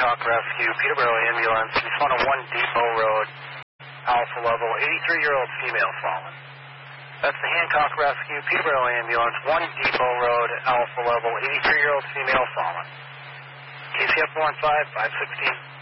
Hancock Rescue, Peterborough Ambulance, respond to 1 Depot Road, Alpha level, 83-year-old female fallen. That's the Hancock Rescue, Peterborough Ambulance, 1 Depot Road, Alpha level, 83-year-old female fallen. KCF 415, 516.